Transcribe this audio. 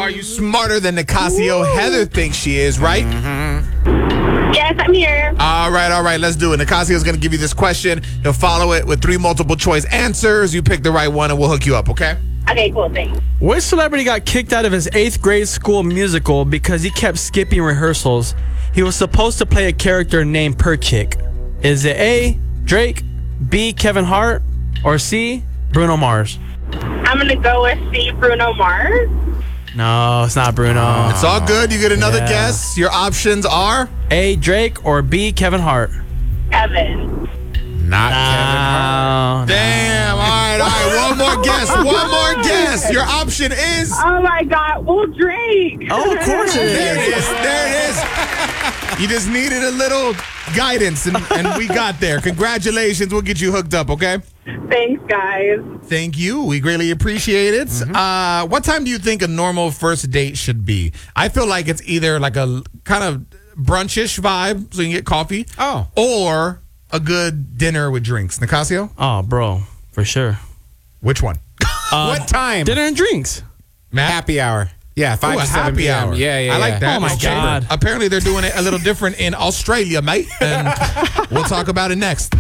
Are you smarter than Nicasio Heather thinks she is, right? Yes, I'm here. All right. Let's do it. Nicasio's going to give you this question. He'll follow it with 3 multiple choice answers. You pick the right one and we'll hook you up, okay? Okay, cool, thanks. Which celebrity got kicked out of his 8th grade school musical because he kept skipping rehearsals? He was supposed to play a character named Perchick. Is it A, Drake, B, Kevin Hart, or C, Bruno Mars? I'm going to go with C, Bruno Mars. No, it's not Bruno. It's all good. You get another Yeah. guess. Your options are? A, Drake, or B, Kevin Hart? Evan. Not Kevin Hart. No. Damn. All right. One more guess. One more guess. Your option is? Oh, my God. Well, Drake. Oh, of course it There is. it is. There it is. You just needed a little guidance, and we got there. Congratulations. We'll get you hooked up, okay? Thanks, guys. Thank you. We greatly appreciate it. What time do you think a normal first date should be? I feel like it's either like a kind of brunchish vibe, so you can get coffee. Oh. Or a good dinner with drinks. Nicasio? Oh, bro, for sure. Which one? What time? Dinner and drinks. Matt? Happy hour. Yeah, 5 Ooh, to a 7 happy p.m. hour. Yeah. I like that. Oh, my It's God. cheaper. Apparently, they're doing it a little different in Australia, mate. And we'll talk about it next.